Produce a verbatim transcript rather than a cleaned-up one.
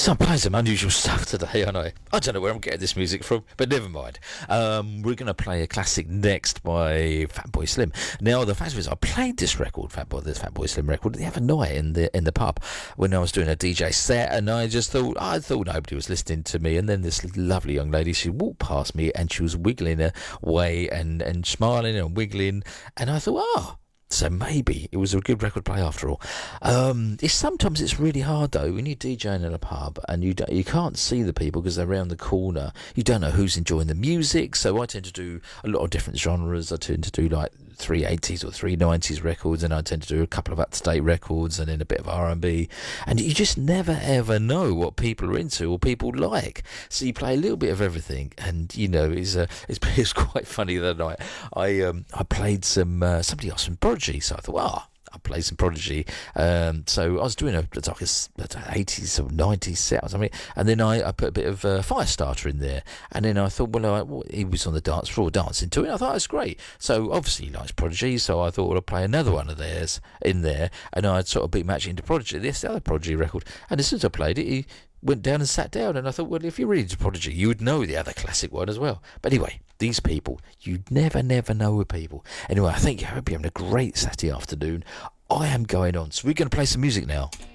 So I'm playing some unusual stuff today, aren't I? I don't know where I'm getting this music from, but never mind. Um, we're going to play a classic next by Fatboy Slim. Now, the fact is, I played this record, Fatboy, this Fatboy Slim record, the other night in the in the pub when I was doing a D J set, and I just thought, I thought nobody was listening to me, and then this lovely young lady, she walked past me, and she was wiggling away and, and smiling and wiggling, and I thought, oh, so maybe it was a good record play after all. Um, it's sometimes it's really hard though when you're DJing in a pub and you don't, you can't see the people because they're around the corner. You don't know who's enjoying the music. So I tend to do a lot of different genres. I tend to do like three eighties or three nineties records, and I tend to do a couple of up-to-date records and then a bit of R and B. And you just never ever know what people are into or people like. So you play a little bit of everything, and you know it's uh, it's, it's quite funny that night. I um I played some uh, somebody else from Prodigy. So I thought, ah, oh, I'll play some Prodigy. Um, so I was doing a like a eighties or nineties set or something, and then I, I put a bit of uh, Firestarter in there, and then I thought, well, I, well, he was on the dance floor dancing to it. I thought it was great. So obviously he likes Prodigy, so I thought, well, I'll play another one of theirs in there, and I'd sort of beat matching to Prodigy, this other Prodigy record. And as soon as I played it, he went down and sat down, and I thought, well, if you're really into Prodigy, you would know the other classic one as well. But anyway, these people, you never, never know with people. Anyway, I think I hope you're having a great Saturday afternoon. I am going on, so we're going to play some music now.